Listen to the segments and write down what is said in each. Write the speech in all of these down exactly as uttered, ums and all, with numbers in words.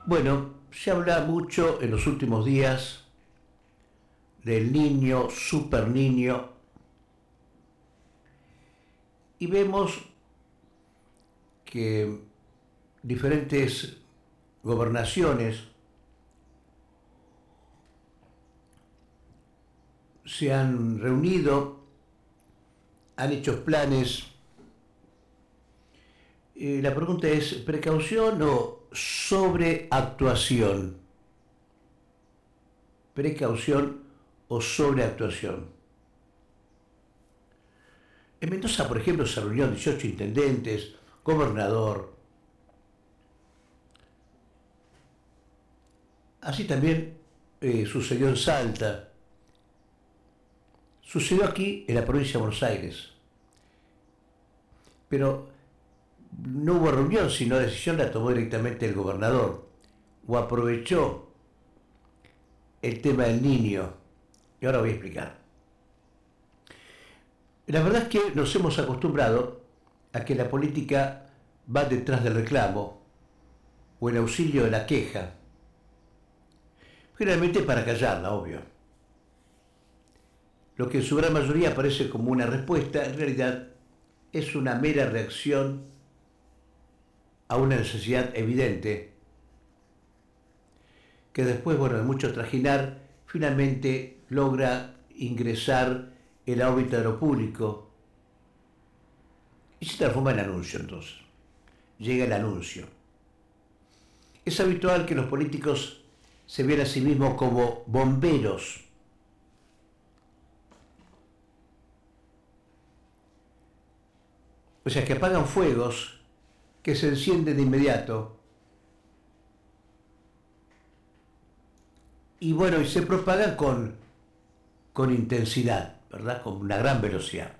Bueno, se habla mucho en los últimos días del niño, super niño, y vemos que diferentes gobernaciones se han reunido, han hecho planes. Eh, la pregunta es, ¿precaución o sobreactuación? Precaución o sobreactuación. En Mendoza, por ejemplo, se reunieron dieciocho intendentes, gobernador. Así también eh, sucedió en Salta. Sucedió aquí en la provincia de Buenos Aires. Pero no hubo reunión, sino decisión la tomó directamente el gobernador. O aprovechó el tema del niño. Y ahora voy a explicar. La verdad es que nos hemos acostumbrado a que la política va detrás del reclamo o el auxilio de la queja. Generalmente para callarla, obvio. Lo que en su gran mayoría parece como una respuesta, en realidad es una mera reacción a una necesidad evidente que después, bueno, de mucho trajinar, finalmente logra ingresar en la órbita de lo público y se transforma en anuncio entonces. Llega el anuncio. Es habitual que los políticos se vean a sí mismos como bomberos. O sea, que apagan fuegos que se encienden de inmediato y bueno, y se propagan con, con intensidad, ¿verdad? Con una gran velocidad.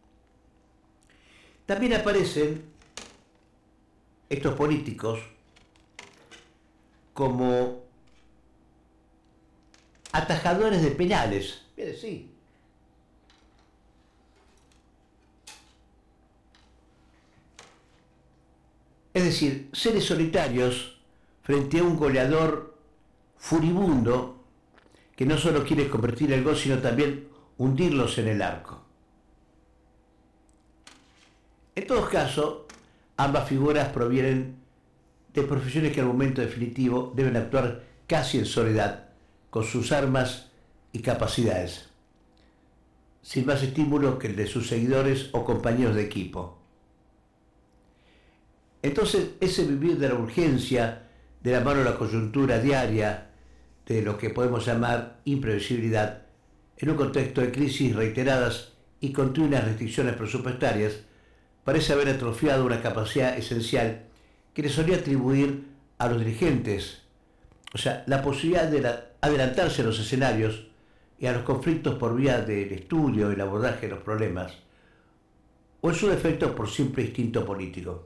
También aparecen estos políticos como atajadores de penales. Mire, sí. Es decir, seres solitarios frente a un goleador furibundo que no solo quiere convertir el gol, sino también hundirlos en el arco. En todo caso, ambas figuras provienen de profesiones que al momento definitivo deben actuar casi en soledad, con sus armas y capacidades, sin más estímulo que el de sus seguidores o compañeros de equipo. Entonces, ese vivir de la urgencia, de la mano de la coyuntura diaria, de lo que podemos llamar imprevisibilidad, en un contexto de crisis reiteradas y continuas restricciones presupuestarias, parece haber atrofiado una capacidad esencial que le solía atribuir a los dirigentes, o sea, la posibilidad de la, adelantarse a los escenarios y a los conflictos por vía del estudio y el abordaje de los problemas, o en su defecto por simple instinto político.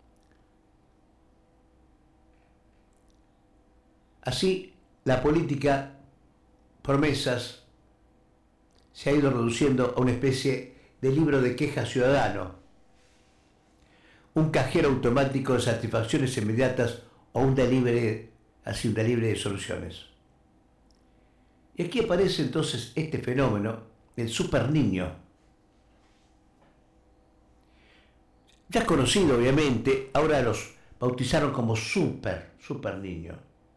Así, la política, promesas, se ha ido reduciendo a una especie de libro de quejas ciudadano, un cajero automático de satisfacciones inmediatas o un delivery, así un delivery de soluciones. Y aquí aparece entonces este fenómeno del super niño. Ya conocido obviamente, ahora los bautizaron como super, super niño.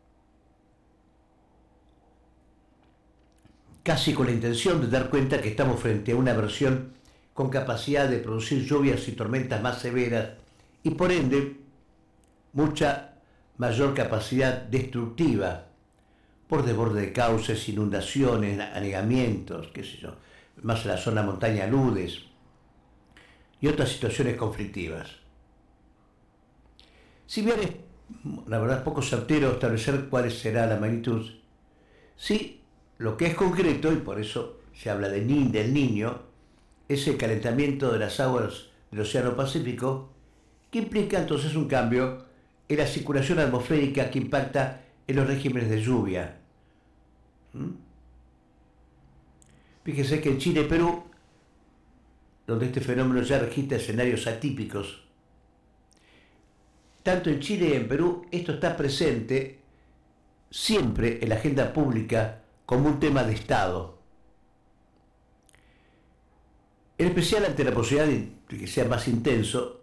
Casi con la intención de dar cuenta que estamos frente a una versión con capacidad de producir lluvias y tormentas más severas y por ende mucha mayor capacidad destructiva por desborde de cauces, inundaciones, anegamientos, qué sé yo, más en la zona montaña aludes y otras situaciones conflictivas. Si bien es, la verdad, poco certero establecer cuál será la magnitud, sí. Lo que es concreto, y por eso se habla de ni, del niño, es el calentamiento de las aguas del Océano Pacífico, que implica entonces un cambio en la circulación atmosférica que impacta en los regímenes de lluvia. ¿Mm? Fíjese que en Chile y Perú, donde este fenómeno ya registra escenarios atípicos, tanto en Chile y en Perú esto está presente siempre en la agenda pública como un tema de Estado. En especial ante la posibilidad de que sea más intenso,